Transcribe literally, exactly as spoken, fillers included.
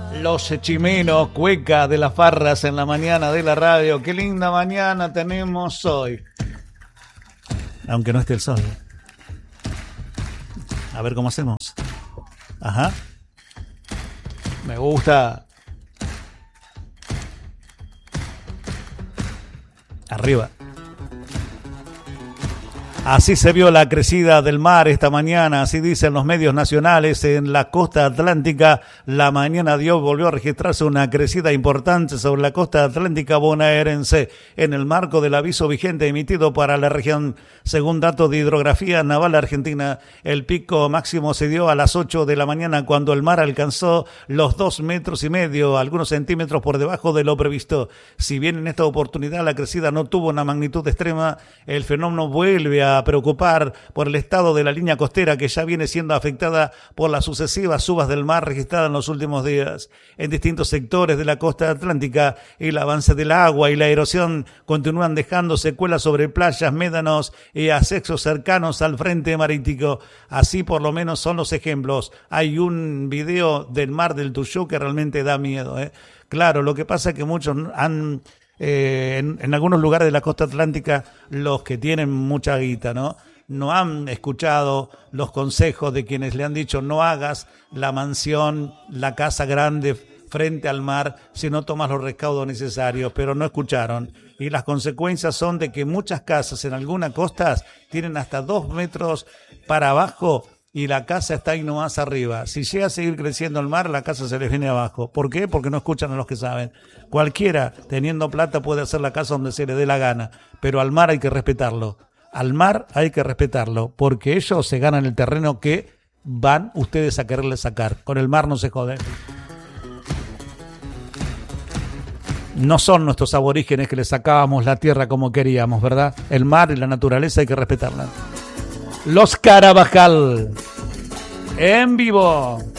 Los chimenos, cueca de las farras en la mañana de la radio. Qué linda mañana tenemos hoy. Aunque no esté el sol. A ver cómo hacemos. Ajá. Me gusta. Arriba. Así se vio la crecida del mar esta mañana, así dicen los medios nacionales. En la costa atlántica, la mañana de hoy volvió a registrarse una crecida importante sobre la costa atlántica bonaerense, en el marco del aviso vigente emitido para la región. Según datos de Hidrografía Naval Argentina, el pico máximo se dio a las ocho de la mañana, cuando el mar alcanzó los dos metros y medio, algunos centímetros por debajo de lo previsto. Si bien en esta oportunidad la crecida no tuvo una magnitud extrema, el fenómeno vuelve a preocupar por el estado de la línea costera, que ya viene siendo afectada por las sucesivas subas del mar registradas en los últimos días. En distintos sectores de la costa atlántica, el avance del agua y la erosión continúan dejando secuelas sobre playas, médanos y accesos cercanos al frente marítimo. Así por lo menos son los ejemplos. Hay un video del mar del Tuyú que realmente da miedo, ¿eh? Claro, lo que pasa es que muchos han... Eh, en, en algunos lugares de la costa atlántica, los que tienen mucha guita, ¿no? No han escuchado los consejos de quienes le han dicho: no hagas la mansión, la casa grande frente al mar si no tomas los recaudos necesarios, pero no escucharon. Y las consecuencias son de que muchas casas en algunas costas tienen hasta dos metros para abajo y la casa está ahí nomás arriba. Si llega a seguir creciendo el mar, la casa se les viene abajo. ¿Por qué? Porque no escuchan a los que saben. Cualquiera, teniendo plata, puede hacer la casa donde se le dé la gana, pero al mar hay que respetarlo. Al mar hay que respetarlo, porque ellos se ganan el terreno que van ustedes a quererle sacar. Con el mar no se jode. No son nuestros aborígenes que les sacábamos la tierra como queríamos, ¿verdad? El mar y la naturaleza hay que respetarla. Los Carabajal, en vivo.